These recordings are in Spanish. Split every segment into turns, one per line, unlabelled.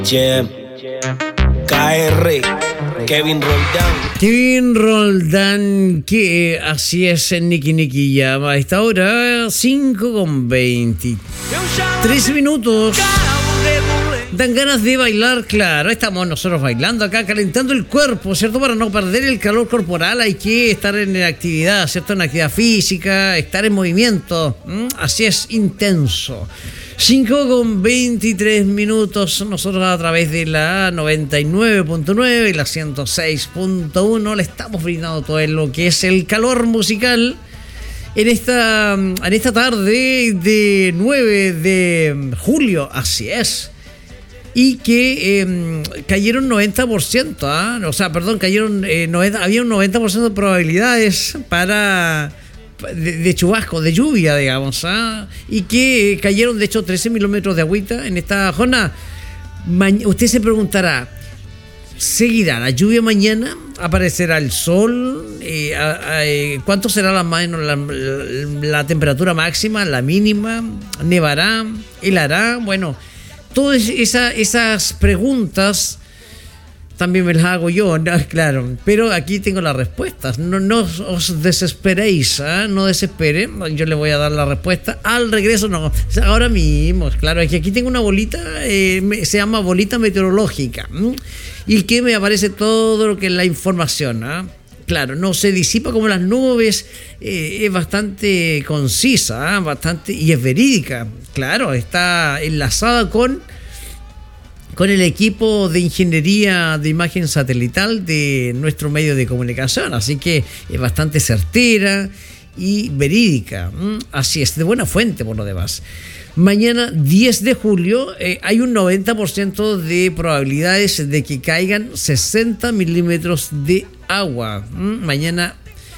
Jam, KR, Kevin Roldán.
Kevin Roldán, que así es en Niki llama. A esta hora, 5:23 minutos. Dan ganas de bailar, claro. Estamos nosotros bailando acá, calentando el cuerpo, ¿cierto? Para no perder el calor corporal hay que estar en actividad, ¿cierto? En actividad física, estar en movimiento. Así es, intenso. 5:23 minutos. Nosotros a través de la 99.9 y la 106.1 le estamos brindando todo lo que es el calor musical en esta tarde de 9 de julio. Así es. Y que cayeron 90%, o sea, perdón, cayeron 90, había un 90% de probabilidades de chubasco, de lluvia, digamos, y que cayeron, de hecho, 13 milímetros de agüita en esta jornada. Usted se preguntará, ¿seguirá la lluvia mañana? ¿Aparecerá el sol? ¿Cuánto será la temperatura máxima, la mínima? ¿Nevará? ¿Helará? Bueno, todas esas preguntas también me las hago yo, ¿no? Claro, pero aquí tengo las respuestas. No os desesperéis, no desesperen. Yo le voy a dar la respuesta al regreso, no, ahora mismo. Claro, es que aquí tengo una bolita, se llama bolita meteorológica, y que me aparece todo lo que es la información, Claro, no se disipa como las nubes, es bastante concisa, bastante, y es verídica. Claro, está enlazada con el equipo de ingeniería de imagen satelital de nuestro medio de comunicación, así que es bastante certera y verídica. Así es, de buena fuente por lo demás. Mañana 10 de julio hay un 90% de probabilidades de que caigan 60 milímetros de agua. Mañana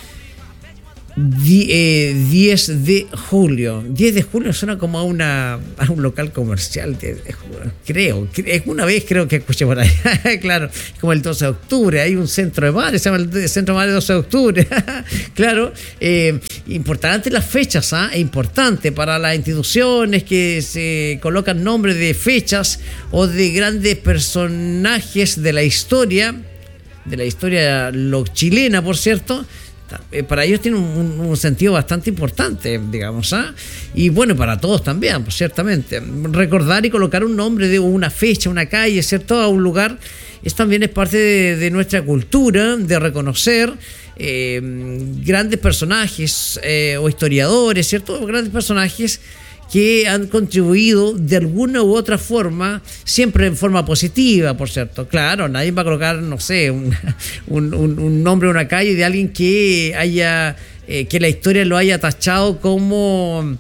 10 de julio. 10 de julio suena como a un local comercial, creo. Una vez creo que escuché por ahí. Claro, como el 12 de octubre. Hay un centro de madre, se llama el Centro de Madre 12 de octubre. Claro, importante las fechas, es importante para las instituciones que se colocan nombres de fechas o de grandes personajes de la historia chilena, por cierto. Para ellos tiene un sentido bastante importante, digamos, y bueno, para todos también, pues, ciertamente. Recordar y colocar un nombre de una fecha, una calle, ¿cierto?, a un lugar, también es parte de nuestra cultura, de reconocer grandes personajes o historiadores, ¿cierto?, grandes personajes que han contribuido de alguna u otra forma, siempre en forma positiva, por cierto. Claro, nadie va a colocar, no sé, un nombre, una calle de alguien que haya, que la historia lo haya tachado como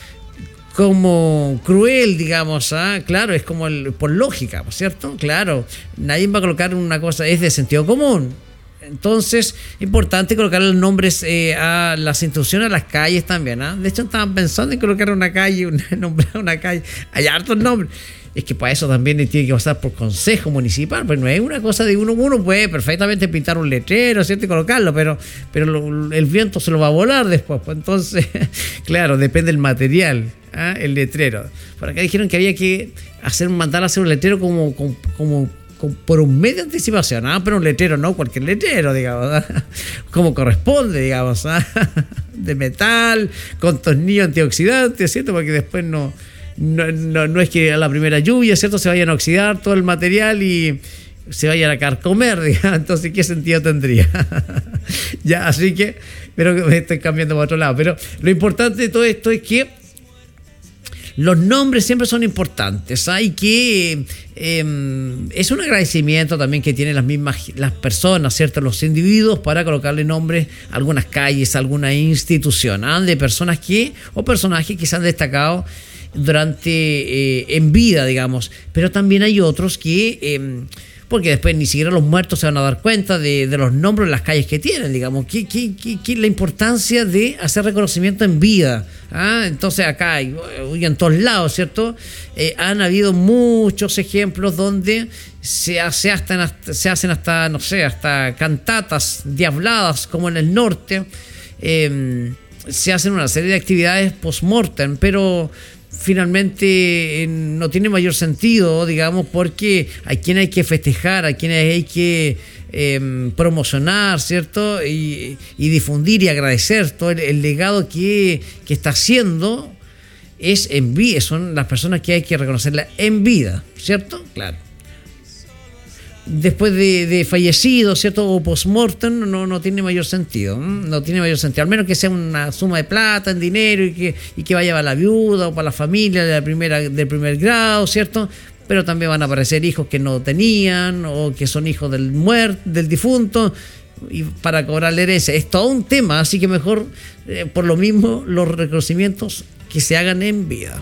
cruel, digamos, claro, es como por lógica, ¿por cierto? Claro, nadie va a colocar una cosa, es de sentido común. Entonces, importante colocar los nombres a las instituciones, a las calles también. De hecho, estaban pensando en colocar una calle, nombrar una calle. Hay hartos nombres. Es que para eso también tiene que pasar por consejo municipal, pues no es una cosa de uno puede perfectamente pintar un letrero, ¿cierto?, y colocarlo, pero el viento se lo va a volar después. Pues entonces, claro, depende del material, el letrero. Por acá dijeron que había que mandar a hacer un letrero como por un mes de anticipación, pero un letrero, no cualquier letrero, digamos, como corresponde, digamos, de metal, con tornillo antioxidante, ¿cierto? Porque después no es que a la primera lluvia, ¿cierto?, se vayan a oxidar todo el material y se vayan a carcomer, digamos. Entonces, ¿qué sentido tendría? Ya, así que, pero me estoy cambiando para otro lado. Pero lo importante de todo esto es que los nombres siempre son importantes, y que es un agradecimiento también que tienen las personas, ¿cierto?, los individuos, para colocarle nombres a algunas calles, a alguna institución, de personas o personajes que se han destacado en vida, digamos. Pero también hay otros que porque después ni siquiera los muertos se van a dar cuenta de los nombres de las calles que tienen, digamos, que la importancia de hacer reconocimiento en vida. Entonces acá y en todos lados, ¿cierto? Han habido muchos ejemplos donde se hacen hasta, no sé, hasta cantatas diabladas, como en el norte. Se hacen una serie de actividades post-mortem, pero finalmente no tiene mayor sentido, digamos, porque a quien hay que festejar, a quienes hay que promocionar, ¿cierto? Y difundir y agradecer todo el legado que está haciendo es en vida, son las personas que hay que reconocerlas en vida, ¿cierto? Claro. Después de fallecido, ¿cierto? O post-mortem, no tiene mayor sentido. No tiene mayor sentido. Al menos que sea una suma de plata, en dinero, y que vaya para la viuda o para la familia del primer grado, ¿cierto? Pero también van a aparecer hijos que no tenían o que son hijos del difunto, y para cobrar la herencia. Es todo un tema, así que mejor, por lo mismo, los reconocimientos que se hagan en vida.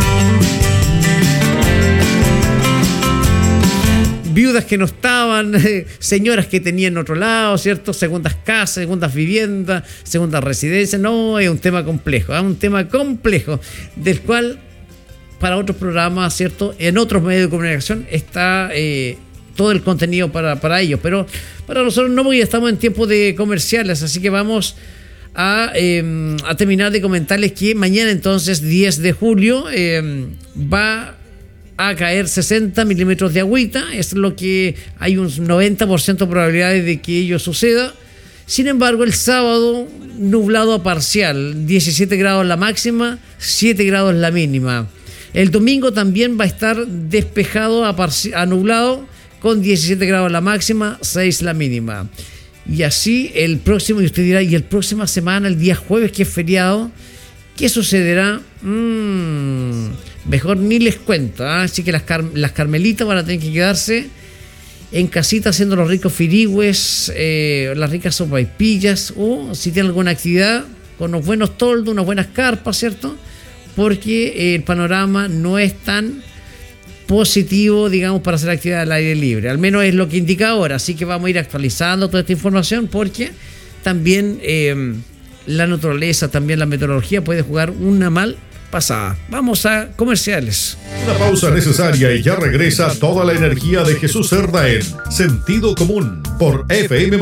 Viudas que no estaban, señoras que tenían otro lado, ¿cierto? Segundas casas, segundas viviendas, segundas residencias. No, es un tema complejo, del cual para otros programas, ¿cierto? En otros medios de comunicación está todo el contenido para ellos, pero para nosotros no, porque ya estamos en tiempo de comerciales, así que vamos a terminar de comentarles que mañana, entonces, 10 de julio, va a caer 60 milímetros de agüita. Es lo que hay un 90% de probabilidades de que ello suceda. Sin embargo, el sábado, nublado a parcial, 17 grados la máxima, 7 grados la mínima. El domingo también va a estar despejado a nublado, con 17 grados la máxima, 6 la mínima. Y así el próximo, y usted dirá, y el próxima semana, el día jueves, que es feriado, ¿qué sucederá? Mejor ni les cuento, ¿eh? Así que las carmelitas van a tener que quedarse en casita haciendo los ricos firigües, las ricas sopaipillas, o si tienen alguna actividad, con unos buenos toldos, unas buenas carpas, ¿cierto? Porque el panorama no es tan positivo, digamos, para hacer actividad al aire libre. Al menos es lo que indica ahora. Así que vamos a ir actualizando toda esta información, porque también la naturaleza, también la meteorología puede jugar una mal pasada. Vamos a comerciales.
Una pausa necesaria y ya regresa toda la energía de Jesús Cerda en Sentido Común por FM+.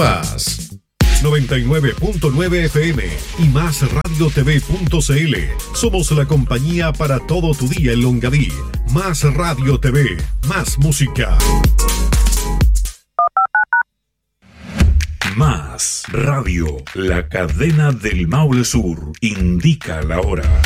99.9 FM y más radiotv.cl. Somos la compañía para todo tu día en Longaví. Más Radio TV, más música.
Más Radio, la cadena del Maule Sur, indica la hora.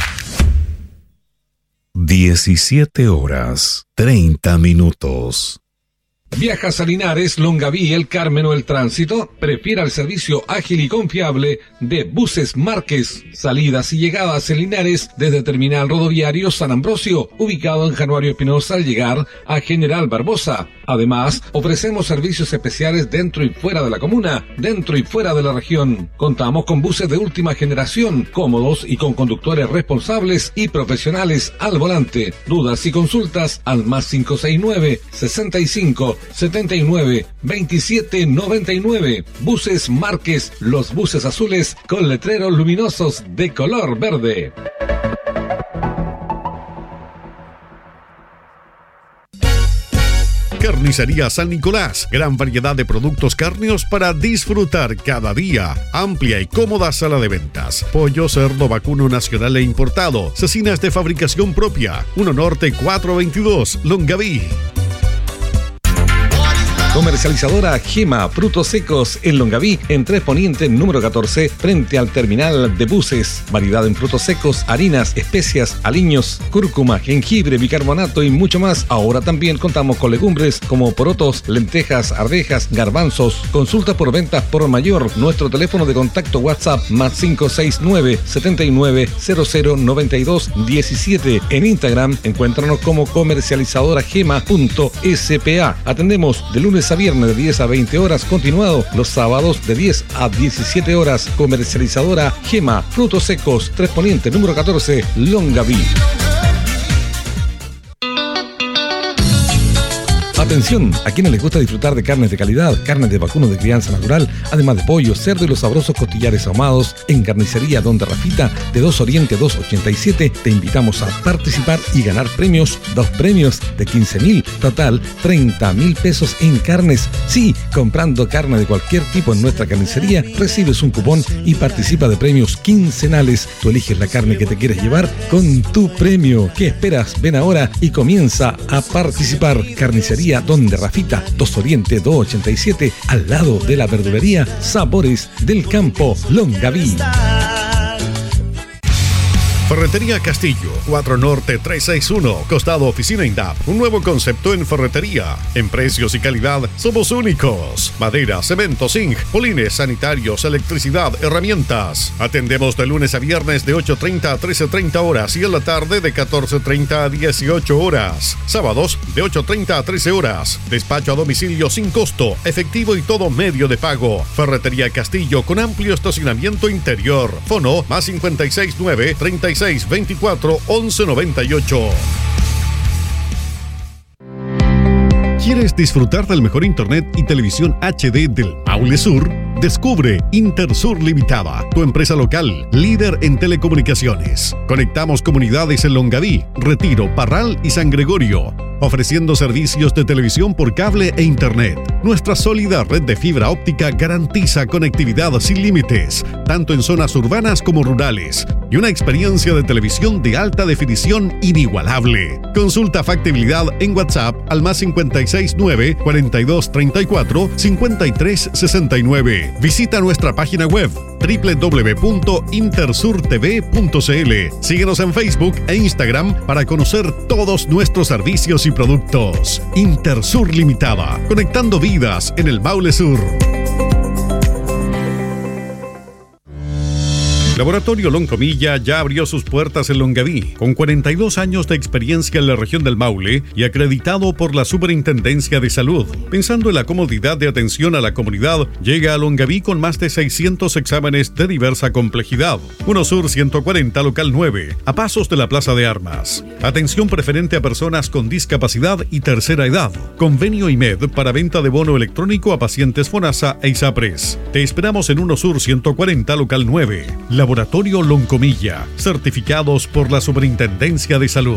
17:30.
¿Viajas a Linares, Longaví, El Carmen o El Tránsito? Prefiera el servicio ágil y confiable de Buses Márquez. Salidas y llegadas en Linares desde Terminal Rodoviario San Ambrosio, ubicado en Januario Espinosa al llegar a General Barbosa. Además, ofrecemos servicios especiales dentro y fuera de la comuna, dentro y fuera de la región. Contamos con buses de última generación, cómodos y con conductores responsables y profesionales al volante. Dudas y consultas al +569 65 79 27 99. Buses Márquez, los buses azules con letreros luminosos de color verde.
Carnicería San Nicolás, gran variedad de productos cárneos para disfrutar cada día. Amplia y cómoda sala de ventas. Pollo, cerdo, vacuno nacional e importado. Cecinas de fabricación propia. 1 Norte 422, Longaví.
Comercializadora Gema, frutos secos en Longaví, en 3 Poniente, número 14, frente al terminal de buses. Variedad en frutos secos, harinas, especias, aliños, cúrcuma, jengibre, bicarbonato y mucho más. Ahora también contamos con legumbres como porotos, lentejas, arvejas, garbanzos. Consulta por ventas por mayor. Nuestro teléfono de contacto WhatsApp +569 79 00 92 17. En Instagram, encuéntranos como comercializadoragema.spa. Atendemos de lunes a viernes de 10 a 20 horas, continuado los sábados de 10 a 17 horas. Comercializadora Gema, frutos secos, 3 Poniente, número 14, Longaví. Atención, a quienes les gusta disfrutar de carnes de calidad, carnes de vacuno de crianza natural, además de pollo, cerdo y los sabrosos costillares ahumados, en Carnicería Donde Rafita, de 2 Oriente 287, te invitamos a participar y ganar premios, 2 premios de 15.000, total 30.000 pesos en carnes. Sí, comprando carne de cualquier tipo en nuestra carnicería, recibes un cupón y participa de premios quincenales. Tú eliges la carne que te quieres llevar con tu premio. ¿Qué esperas? Ven ahora y comienza a participar. Carnicería Donde Rafita, 2 Oriente 287, al lado de la verdulería Sabores del Campo, Longaví.
Ferretería Castillo, 4 Norte 361, costado Oficina INDAP. Un nuevo concepto en ferretería. En precios y calidad somos únicos. Madera, cemento, zinc, polines, sanitarios, electricidad, herramientas. Atendemos de lunes a viernes de 8:30 a 13:30 horas y en la tarde de 14:30 a 18 horas. Sábados de 8:30 a 13 horas. Despacho a domicilio sin costo, efectivo y todo medio de pago. Ferretería Castillo con amplio estacionamiento interior. Fono más 569 36 24 11 98. ¿Quieres disfrutar del mejor internet y televisión HD del Maule Sur? Descubre Intersur Limitada, tu empresa local, líder en telecomunicaciones. Conectamos comunidades en Longaví, Retiro, Parral y San Gregorio, ofreciendo servicios de televisión por cable e internet. Nuestra sólida red de fibra óptica garantiza conectividad sin límites, tanto en zonas urbanas como rurales, y una experiencia de televisión de alta definición inigualable. Consulta factibilidad en WhatsApp al más 569 42 34 53 69. Visita nuestra página web www.intersurtv.cl. Síguenos en Facebook e Instagram para conocer todos nuestros servicios y productos. Intersur Limitada, conectando vidas en el Maule Sur. Laboratorio Loncomilla ya abrió sus puertas en Longaví, con 42 años de experiencia en la región del Maule y acreditado por la Superintendencia de Salud. Pensando en la comodidad de atención a la comunidad, llega a Longaví con más de 600 exámenes de diversa complejidad. 1 Sur 140, local 9, a pasos de la Plaza de Armas. Atención preferente a personas con discapacidad y tercera edad. Convenio IMED para venta de bono electrónico a pacientes FONASA e ISAPRES. Te esperamos en 1 Sur 140, local 9. Laboratorio Loncomilla, certificados por la Superintendencia de Salud.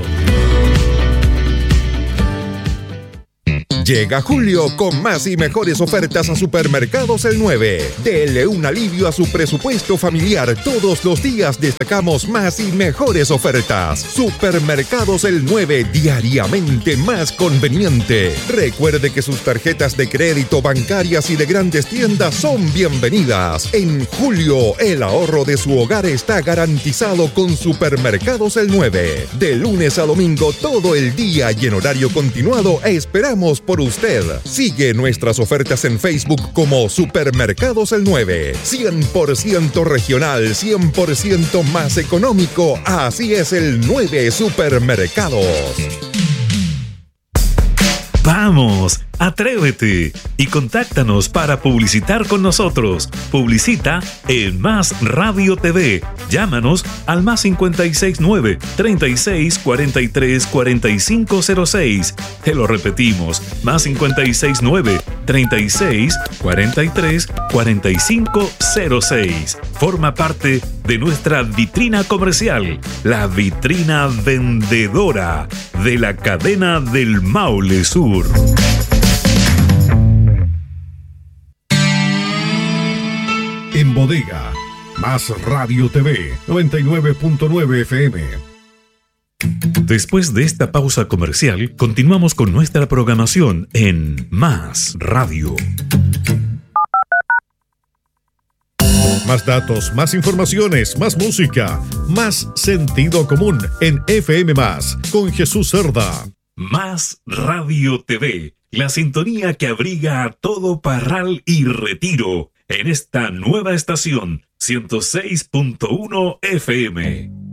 Llega julio con más y mejores ofertas a Supermercados El 9. Dele un alivio a su presupuesto familiar. Todos los días destacamos más y mejores ofertas. Supermercados El 9, diariamente más conveniente. Recuerde que sus tarjetas de crédito, bancarias y de grandes tiendas son bienvenidas. En julio, el ahorro de su hogar está garantizado con Supermercados El 9. De lunes a domingo, todo el día y en horario continuado, esperamos por usted. Sigue nuestras ofertas en Facebook como Supermercados El 9. 100% regional, 100% más económico. Así es el 9 Supermercados.
¡Vamos! ¡Atrévete! Y contáctanos para publicitar con nosotros. Publicita en Más Radio TV. Llámanos al más 569 36 43 4506. Te lo repetimos, más 569 36 43 4506. Forma parte de nuestra vitrina comercial, la vitrina vendedora de la cadena del Maule Sur.
En bodega, Más Radio TV, 99.9 FM.
Después de esta pausa comercial, continuamos con nuestra programación en Más Radio.
Más datos, más informaciones, más música, más sentido común en FM Más, con Jesús Cerda.
Más Radio TV, la sintonía que abriga a todo Parral y Retiro en esta nueva estación 106.1 FM.